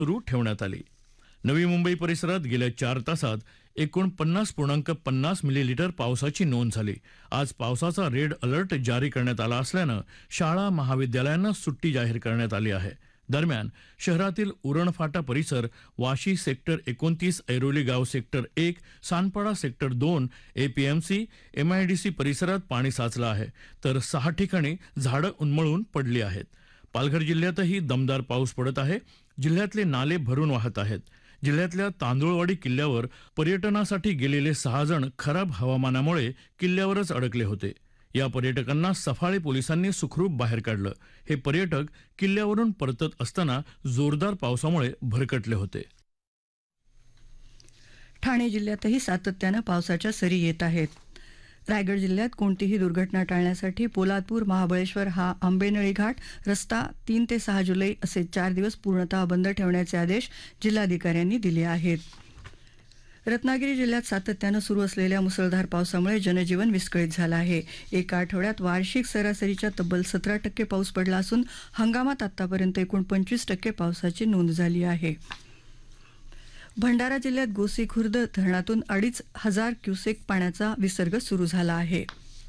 सुरू ठेवण्यात आली. नवी मुंबई परिसरात गेल्या 4 तासात एकूण 50.50 मिलीमीटर पावसाची नोंद झाली. आज पावसाचा रेड अलर्ट जारी करण्यात आला असल्यानं शाळा महाविद्यालयांना सुट्टी जाहीर करण्यात आली आहे. दरम्यान शहरातील उरण फाटा परिसर, वाशी सेक्टर 29, ऐरोली गाव sector 1, Sanpada sector 2, APMC, MIDC परिसरात पाणी साचलं आहे, तर 6 ठिकाणी झाडं उन्मळून पडली आहेत. पालघर जिल्ह्यातही दमदार पाऊस पडत आहे. जिल्ह्यातले नाले भरून वाहत आहेत. जिल्ह्यातल्या तांदुळवाडी किल्ल्यावर पर्यटनासाठी गेलेले 6 जण खराब हवामानामुळे किल्ल्यावरच अडकले होते. या पर्यटकांना सफाळे पोलिसांनी सुखरूप बाहेर काढलं. हे पर्यटक किल्ल्यावरून परतत असताना जोरदार पावसामुळे भरकटले होते. ठाणे जिल्ह्यातही सातत्यानं पावसाच्या सरी येत आहेत. रायगड जिल्ह्यात कोणतीही दुर्घटना टाळण्यासाठी पोलादपूर महाबळेश्वर हा आंबेनळी घाट रस्ता 3 ते 6 जुलै असे 4 दिवस पूर्णतः बंद ठेवण्याचे आदेश जिल्हाधिकाऱ्यांनी दिले आहेत. रत्नागिरी जिल्ह्यात सातत्यानं सुरू असलेल्या मुसळधार पावसामुळे जनजीवन विस्कळीत झालं आहे. एका आठवड्यात वार्षिक सरासरीच्या तब्बल 17% पाऊस पडला असून हंगामात आतापर्यंत एकूण 25% पावसाची नोंद झाली आहे. भंडारा जिल्ह्यात गोसीखुर्द धरणातून 2,500 क्युसेक पाण्याचा विसर्ग सुरू झाला आहे.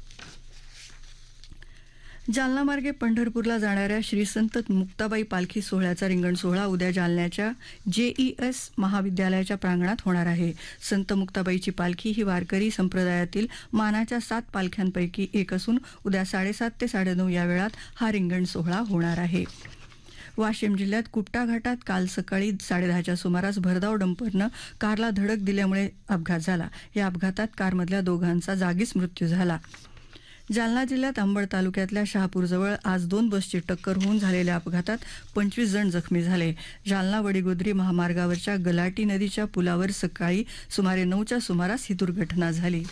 जालना मार्गे पंढरपूरला जाणाऱ्या श्री संत मुक्ताबाई पालखी सोहळ्याचा रिंगण सोहळा उद्या जालन्याच्या JES महाविद्यालयाच्या प्रांगणात होणार आहे. संत मुक्ताबाईची पालखी ही वारकरी संप्रदायातील मानाच्या 7 पालख्यांपैकी एक असून उद्या 7:30 ते 9:30 या वेळात हा रिंगण सोहळा होणार आहे. वाशिम जिल्ह्यात कुपटा घाटात काल सकाळी 10:30च्या सुमारास भरधाव डंपरनं कारला धडक दिल्यामुळे अपघात झाला. या अपघातात कारमधल्या दोघांचा जागीच मृत्यू झाला. जालना जिल्ह्यात अंबड तालुक्यातल्या शहापूरजवळ आज 2 बसची टक्कर होऊन झालेल्या अपघातात 25 जण जखमी झाले. जालना वडीगोद्री महामार्गावरच्या गलाटी नदीच्या पुलावर सकाळी सुमारे 9च्या सुमारास ही दुर्घटना झाली.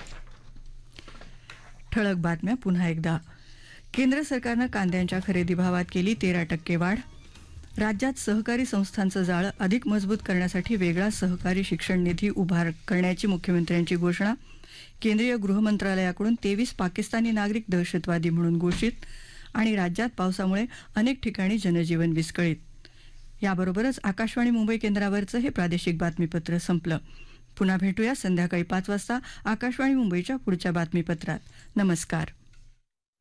ठळक बातम्या पुन्हा एकदा. केंद्र सरकारनं कांद्यांच्या खरेदी भावात केली 13% वाढ. राज्यात सहकारी संस्थांचं जाळं अधिक मजबूत करण्यासाठी वेगळा सहकारी शिक्षण निधी उभा करण्याची मुख्यमंत्र्यांची घोषणा. केंद्रीय गृहमंत्रालयाकडून 23 पाकिस्तानी नागरिक दहशतवादी म्हणून घोषित. आणि राज्यात पावसामुळे अनेक ठिकाणी जनजीवन विस्कळीत. याबरोबरच आकाशवाणी मुंबई केंद्रावरचं हे प्रादेशिक बातमीपत्र संपलं. पुन्हा भेटूया संध्याकाळी 5 वाजता आकाशवाणी मुंबईच्या पुढच्या बातमीपत्रात. नमस्कार.